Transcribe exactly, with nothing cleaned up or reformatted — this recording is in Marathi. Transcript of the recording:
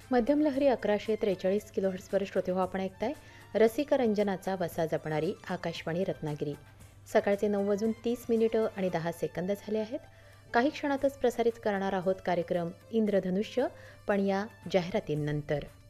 मध्यम लहरी अकराशे त्रेचाळीस किलोहर्ट्झवर श्रोतेहो आपण ऐकताय रसिक रंजनाचा वसा जपणारी आकाशवाणी रत्नागिरी. सकाळचे नऊ वाजून तीस मिनिटं आणि दहा सेकंद झाले आहेत. काही क्षणातच प्रसारित करणार आहोत कार्यक्रम इंद्रधनुष्य, पण या जाहिरातींनंतर.